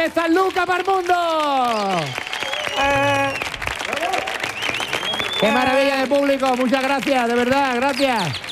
de San Lucas para el mundo. ¡Qué maravilla de público! Muchas gracias, de verdad, gracias.